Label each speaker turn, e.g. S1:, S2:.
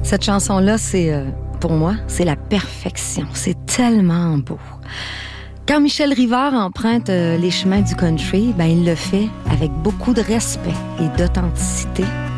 S1: Cette chanson-là, pour moi, c'est la perfection. C'est tellement beau. Quand Michel Rivard emprunte les chemins du country, il le fait avec beaucoup de respect et d'authenticité.